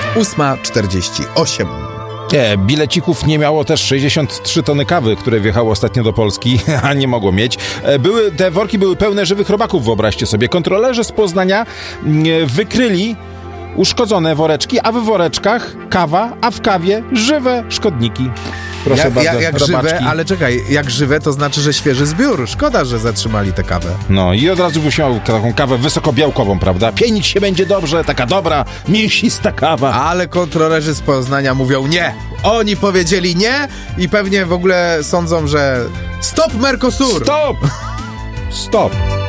8:48. Bilecików nie miało też 63 tony kawy, które wjechało ostatnio do Polski, a nie mogło mieć. Te worki były pełne żywych robaków, wyobraźcie sobie. Kontrolerzy z Poznania wykryli uszkodzone woreczki, a w woreczkach kawa, a w kawie żywe szkodniki. Proszę bardzo, jak żywe, ale czekaj, jak żywe to znaczy, że świeży zbiór. Szkoda, że zatrzymali tę kawę. No i od razu byś miał taką kawę wysokobiałkową, prawda? Pienić się będzie dobrze, taka dobra, mięsista kawa. Ale kontrolerzy z Poznania mówią nie. Oni powiedzieli nie i pewnie w ogóle sądzą, że stop Mercosur! Stop! Stop!